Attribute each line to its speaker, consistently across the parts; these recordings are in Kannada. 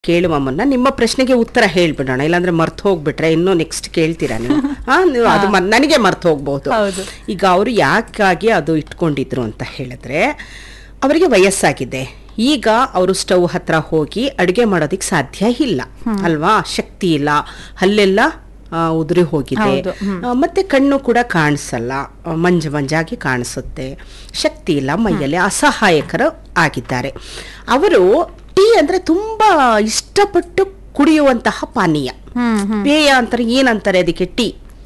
Speaker 1: ಕೇಳುವ ಮುನ್ನ ನಿಮ್ಮ ಪ್ರಶ್ನೆಗೆ ಉತ್ತರ ಹೇಳ್ಬಿಡೋಣ, ಇಲ್ಲಾಂದ್ರೆ ಮರ್ತು ಹೋಗ್ಬಿಟ್ರೆ ಇನ್ನೂ ನೆಕ್ಸ್ಟ್ ಕೇಳ್ತೀರಾ ನೀವು. ನೀವು ಅದು ನನಗೆ ಮರ್ತು ಹೋಗ್ಬಹುದು. ಈಗ ಅವರು ಯಾಕಾಗಿ ಅದು ಇಟ್ಕೊಂಡಿದ್ರು ಅಂತ ಹೇಳಿದ್ರೆ, ಅವರಿಗೆ ವಯಸ್ಸಾಗಿದೆ. ಈಗ ಅವರು ಸ್ಟವ್ ಹತ್ರ ಹೋಗಿ ಅಡುಗೆ ಮಾಡೋದಿಕ್ ಸಾಧ್ಯ ಇಲ್ಲ ಅಲ್ವಾ, ಶಕ್ತಿ ಇಲ್ಲ, ಹಲ್ಲೆಲ್ಲ ಉದುರಿ ಹೋಗಿದೆ, ಮತ್ತೆ ಕಣ್ಣು ಕೂಡ ಕಾಣಿಸಲ್ಲ, ಮಂಜಾಗಿ ಕಾಣಿಸುತ್ತೆ, ಶಕ್ತಿ ಇಲ್ಲ ಮೈಯಲ್ಲಿ, ಅಸಹಾಯಕರು ಆಗಿದ್ದಾರೆ. ಅವರು ಟೀ ಅಂದ್ರೆ ತುಂಬಾ ಇಷ್ಟಪಟ್ಟು ಕುಡಿಯುವಂತಹ ಪಾನೀಯ, ಪೇಯ ಅಂತಾರೆ, ಏನಂತಾರೆ ಅದಕ್ಕೆ, ಟೀ.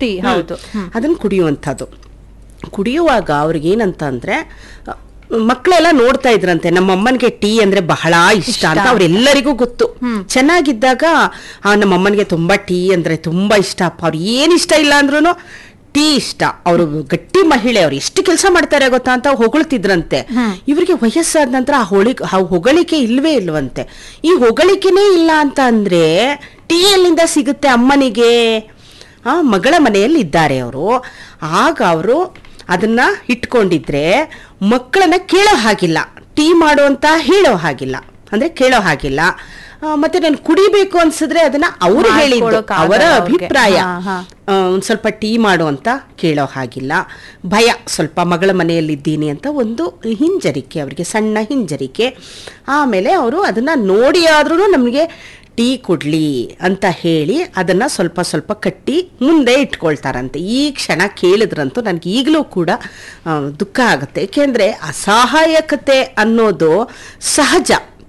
Speaker 1: ಅದನ್ನು ಕುಡಿಯುವಂಥದ್ದು. ಕುಡಿಯುವಾಗ ಅವ್ರಿಗೆ ಏನಂತ ಅಂದ್ರೆ, ಮಕ್ಕಳೆಲ್ಲ ನೋಡ್ತಾ ಇದ್ರಂತೆ, ನಮ್ಮ ಅಮ್ಮನಿಗೆ ಟೀ ಅಂದ್ರೆ ಬಹಳ ಇಷ್ಟ ಅಂತ ಅವ್ರೆಲ್ಲರಿಗೂ ಗೊತ್ತು. ಚೆನ್ನಾಗಿದ್ದಾಗ ನಮ್ಮ ಅಮ್ಮನಿಗೆ ತುಂಬಾ ಟೀ ಅಂದ್ರೆ ತುಂಬಾ ಇಷ್ಟ ಅಪ್ಪ, ಅವ್ರು ಏನ್ ಇಷ್ಟ ಇಲ್ಲ ಅಂದ್ರೂ ಟೀ ಇಷ್ಟ, ಅವರು ಗಟ್ಟಿ ಮಹಿಳೆ, ಅವ್ರು ಎಷ್ಟು ಕೆಲಸ ಮಾಡ್ತಾರೆ ಗೊತ್ತಾ ಅಂತ ಹೊಗಳ್ತಿದ್ರಂತೆ. ಇವ್ರಿಗೆ ವಯಸ್ಸಾದ ನಂತರ ಆ ಹೊಗಳಿಕೆ ಇಲ್ವೇ ಇಲ್ವಂತೆ. ಈ ಹೊಗಳಿಕೆನೇ ಇಲ್ಲ ಅಂತ ಅಂದ್ರೆ ಟೀ ಎಲ್ಲಿಂದ ಸಿಗುತ್ತೆ ಅಮ್ಮನಿಗೆ? ಮಗಳ ಮನೆಯಲ್ಲಿ ಇದ್ದಾರೆ ಅವರು. ಆಗ ಅವರು ಅದನ್ನ ಇಟ್ಕೊಂಡಿದ್ರೆ ಮಕ್ಕಳನ್ನ ಕೇಳೋ ಹಾಗಿಲ್ಲ, ಟೀ ಮಾಡು ಅಂತ ಹೇಳೋ ಹಾಗಿಲ್ಲ, ಅಂದ್ರೆ ಕೇಳೋ ಹಾಗಿಲ್ಲ. ಮತ್ತೆ ನಾನು ಕುಡಿಬೇಕು ಅನ್ಸಿದ್ರೆ ಅದನ್ನ ಅವರು ಹೇಳಿದ್ದು, ಅವರ ಅಭಿಪ್ರಾಯ, ಒಂದ್ ಸ್ವಲ್ಪ ಟೀ ಮಾಡು ಅಂತ ಕೇಳೋ ಹಾಗಿಲ್ಲ. ಭಯ, ಸ್ವಲ್ಪ ಮಗಳ ಮನೆಯಲ್ಲಿದ್ದೀನಿ ಅಂತ ಒಂದು ಹಿಂಜರಿಕೆ, ಅವರಿಗೆ ಸಣ್ಣ ಹಿಂಜರಿಕೆ. ಆಮೇಲೆ ಅವರು ಅದನ್ನ ನೋಡಿ ಆದ್ರೂ ನಮಗೆ ಟೀ ಕೊಡ್ಲಿ ಅಂತ ಹೇಳಿ ಅದನ್ನ ಸ್ವಲ್ಪ ಸ್ವಲ್ಪ ಕಟ್ಟಿ ಮುಂದೆ ಇಟ್ಕೊಳ್ತಾರಂತೆ. ಈ ಕ್ಷಣ ಕೇಳಿದ್ರಂತೂ ನನಗೆ ಈಗಲೂ ಕೂಡ ದುಃಖ ಆಗುತ್ತೆ. ಏಕೆಂದ್ರೆ ಅಸಹಾಯಕತೆ ಅನ್ನೋದು ಸಹಜ.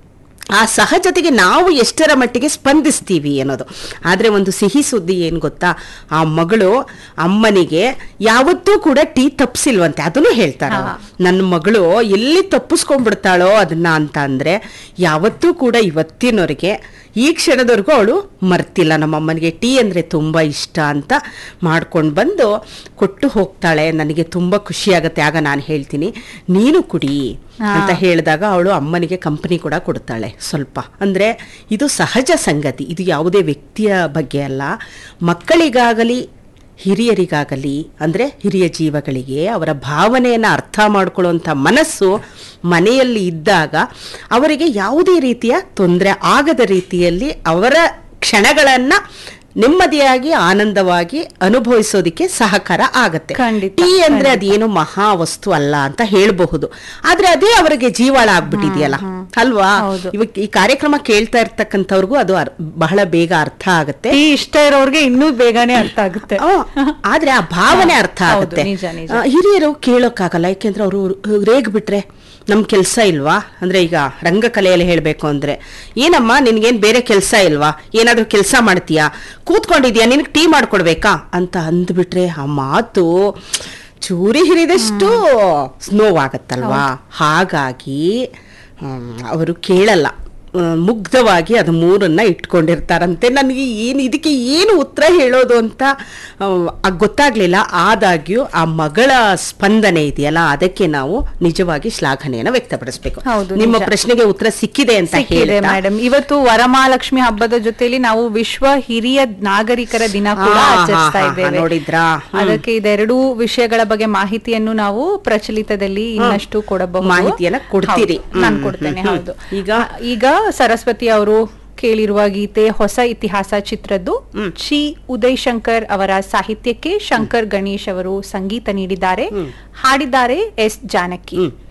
Speaker 1: ಆ ಸಹಜತೆಗೆ ನಾವು ಎಷ್ಟರ ಮಟ್ಟಿಗೆ ಸ್ಪಂದಿಸ್ತೀವಿ ಅನ್ನೋದು. ಆದರೆ ಒಂದು ಸಿಹಿ ಸುದ್ದಿ ಏನು ಗೊತ್ತಾ, ಆ ಮಗಳು ಅಮ್ಮನಿಗೆ ಯಾವತ್ತೂ ಕೂಡ ಟೀ ತಪ್ಪಿಸಿಲ್ವಂತೆ. ಅದನ್ನು ಹೇಳ್ತಾರೆ, ನನ್ನ ಮಗಳು ಎಲ್ಲಿ ತಪ್ಪಿಸ್ಕೊಂಡ್ಬಿಡ್ತಾಳೋ ಅದನ್ನ ಅಂತ ಅಂದ್ರೆ ಯಾವತ್ತೂ ಕೂಡ ಇವತ್ತಿನವರೆಗೆ, ಈ ಕ್ಷಣದವರೆಗೂ ಅವಳು ಮರ್ತಿಲ್ಲ. ನಮ್ಮ ಅಮ್ಮನಿಗೆ ಟೀ ಅಂದರೆ ತುಂಬ ಇಷ್ಟ ಅಂತ ಮಾಡ್ಕೊಂಡು ಬಂದು ಕೊಟ್ಟು ಹೋಗ್ತಾಳೆ. ನನಗೆ ತುಂಬ ಖುಷಿ ಆಗುತ್ತೆ. ಆಗ ನಾನು ಹೇಳ್ತೀನಿ, ನೀನು ಕುಡಿ ಅಂತ ಹೇಳಿದಾಗ ಅವಳು ಅಮ್ಮನಿಗೆ ಕಂಪನಿ ಕೂಡ ಕೊಡ್ತಾಳೆ ಸ್ವಲ್ಪ. ಅಂದರೆ ಇದು ಸಹಜ ಸಂಗತಿ, ಇದು ಯಾವುದೇ ವ್ಯಕ್ತಿಯ ಬಗ್ಗೆ ಅಲ್ಲ. ಮಕ್ಕಳಿಗಾಗಲಿ ಹಿರಿಯರಿಗಾಗಲಿ, ಅಂದರೆ ಹಿರಿಯ ಜೀವಗಳಿಗೆ ಅವರ ಭಾವನೆಯನ್ನು ಅರ್ಥ ಮಾಡ್ಕೊಳ್ಳುವಂಥ ಮನಸ್ಸು ಮನೆಯಲ್ಲಿ ಇದ್ದಾಗ ಅವರಿಗೆ ಯಾವುದೇ ರೀತಿಯ ತೊಂದರೆ ಆಗದ ರೀತಿಯಲ್ಲಿ ಅವರ ಕ್ಷಣಗಳನ್ನು ನೆಮ್ಮದಿಯಾಗಿ ಆನಂದವಾಗಿ ಅನುಭವಿಸೋದಿಕ್ಕೆ ಸಹಕಾರ ಆಗತ್ತೆ. ಟೀ ಅಂದ್ರೆ ಅದೇನು ಮಹಾ ವಸ್ತು ಅಲ್ಲ ಅಂತ ಹೇಳಬಹುದು, ಆದ್ರೆ ಅದೇ ಅವರಿಗೆ ಜೀವಾಳ ಆಗ್ಬಿಟ್ಟಿದೆಯಲ್ಲ ಅಲ್ವಾ. ಇವಾಗ ಈ ಕಾರ್ಯಕ್ರಮ ಕೇಳ್ತಾ ಇರ್ತಕ್ಕಂಥವ್ರಿಗೂ ಅದು ಬಹಳ ಬೇಗ ಅರ್ಥ ಆಗುತ್ತೆ.
Speaker 2: ಟೀ ಇಷ್ಟ ಇರೋರ್ಗೆ ಇನ್ನೂ ಬೇಗನೆ ಅರ್ಥ ಆಗುತ್ತೆ,
Speaker 1: ಆದ್ರೆ ಆ ಭಾವನೆ ಅರ್ಥ ಆಗುತ್ತೆ. ಹಿರಿಯರು ಕೇಳೋಕ್ಕಾಗಲ್ಲ, ಯಾಕೆಂದ್ರೆ ಅವರು ರೇಗ್ ಬಿಟ್ರೆ ನಮ್ ಕೆಲ್ಸ ಇಲ್ವಾ, ಅಂದ್ರೆ ಈಗ ರಂಗಕಲೆಯಲ್ಲಿ ಹೇಳ್ಬೇಕು ಅಂದ್ರೆ, ಏನಮ್ಮ ನಿನ್ಗೇನ್ ಬೇರೆ ಕೆಲ್ಸ ಇಲ್ವಾ, ಏನಾದ್ರೂ ಕೆಲ್ಸ ಮಾಡ್ತೀಯಾ, ಕೂತ್ಕೊಂಡಿದ್ಯಾ, ನಿನಗೆ ಟೀ ಮಾಡ್ಕೊಡ್ಬೇಕಾ ಅಂತ ಅಂದ್ಬಿಟ್ರೆ ಆ ಮಾತು ಚೂರಿ ಹಿರಿದಷ್ಟು ನೋವಾಗತ್ತಲ್ವಾ. ಹಾಗಾಗಿ ಅವರು ಕೇಳಲ್ಲ, ಮುಗ್ಧವಾಗಿ ಅದು ಮೂರನ್ನ ಇಟ್ಕೊಂಡಿರ್ತಾರಂತೆ. ನನಗೆ ಇದಕ್ಕೆ ಏನು ಉತ್ತರ ಹೇಳೋದು ಅಂತ ಗೊತ್ತಾಗ್ಲಿಲ್ಲ. ಆದಾಗ್ಯೂ ಆ ಮಗಳ ಸ್ಪಂದನೆ ಇದೆಯಲ್ಲ, ಅದಕ್ಕೆ ನಾವು ನಿಜವಾಗಿ ಶ್ಲಾಘನೆಯನ್ನು ವ್ಯಕ್ತಪಡಿಸಬೇಕು. ನಿಮ್ಮ ಪ್ರಶ್ನೆಗೆ ಉತ್ತರ ಸಿಕ್ಕಿದೆ ಅಂತ ಹೇಳಿ
Speaker 2: ಮೇಡಮ್, ಇವತ್ತು ವರಮಹಾಲಕ್ಷ್ಮಿ ಹಬ್ಬದ ಜೊತೆಲಿ ನಾವು ವಿಶ್ವ ಹಿರಿಯ ನಾಗರಿಕರ ದಿನ ಕೂಡ ಆಚರಿಸ್ತಾ ಇದ್ದೇವೆ.
Speaker 1: ನೋಡಿದ್ರಾ,
Speaker 2: ಅದಕ್ಕೆ ಇದೆರಡೂ ವಿಷಯಗಳ ಬಗ್ಗೆ ಮಾಹಿತಿಯನ್ನು ನಾವು ಪ್ರಚಲಿತದಲ್ಲಿ ಇನ್ನಷ್ಟು ಕೊಡಬಹುದು.
Speaker 1: ಮಾಹಿತಿಯನ್ನ ಕೊಡ್ತೀರಿ?
Speaker 2: ನಾನು ಕೊಡ್ತೇನೆ. ಹೌದು. ಈಗ ಸರಸ್ವತಿ ಅವರು ಕೇಳಿರುವ ಗೀತೆ ಹೊಸ ಇತಿಹಾಸ ಚಿತ್ರದ್ದು. ಶ್ರೀ ಉದಯ್ ಶಂಕರ್ ಅವರ ಸಾಹಿತ್ಯಕ್ಕೆ ಶಂಕರ್ ಗಣೇಶ್ ಅವರು ಸಂಗೀತ ನೀಡಿದ್ದಾರೆ, ಹಾಡಿದ್ದಾರೆ ಎಸ್ ಜಾನಕಿ.